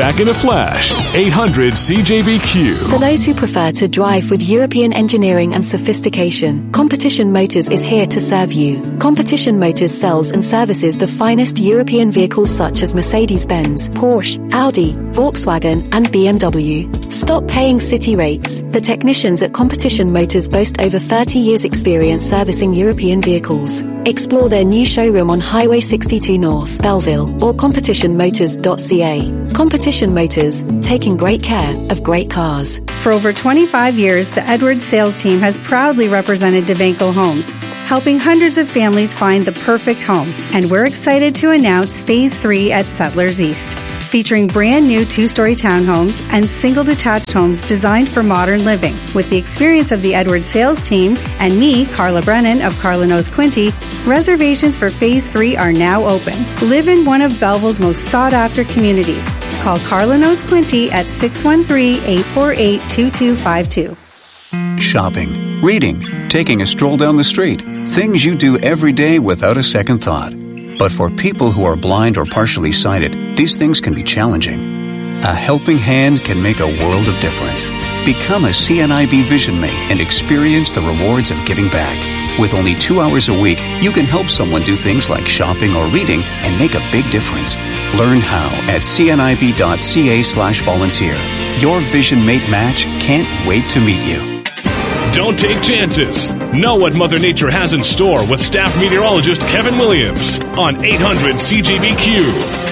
back in a flash. 800-CJBQ. For those who prefer to drive with European engineering and sophistication, Competition Motors is here to serve you. Competition Motors sells and services the finest European vehicles such as Mercedes-Benz, Porsche, Audi, Volkswagen, and BMW. Stop paying city rates. The technicians at Competition Motors boast over 30 years' experience servicing European vehicles. Explore their new showroom on Highway 62 North, Belleville, or competitionmotors.ca. Competition Motors, taking great care of great cars. For over 25 years, the Edwards sales team has proudly represented DeVanco Homes, helping hundreds of families find the perfect home. And we're excited to announce Phase 3 at Settlers East, featuring brand new 2-story townhomes and single detached homes designed for modern living. With the experience of the Edwards sales team and me, Carla Brennan of Carla Knows Quinty, reservations for Phase 3 are now open. Live in one of Belleville's most sought-after communities. Call Carla Knows Quinty at 613-848-2252. Shopping, reading, taking a stroll down the street. Things you do every day without a second thought. But for people who are blind or partially sighted, these things can be challenging. A helping hand can make a world of difference. Become a CNIB Vision Mate and experience the rewards of giving back. With only 2 hours a week, you can help someone do things like shopping or reading and make a big difference. Learn how at cnib.ca/volunteer. Your Vision Mate match can't wait to meet you. Don't take chances. Know what Mother Nature has in store with staff meteorologist Kevin Williams on 800-CJBQ.